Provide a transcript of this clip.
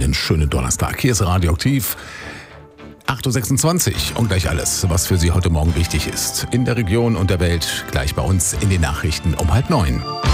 einen schönen Donnerstag. Hier ist Radioaktiv. 8.26 Uhr und gleich alles, was für Sie heute Morgen wichtig ist. In der Region und der Welt, gleich bei uns in den Nachrichten um 8:30.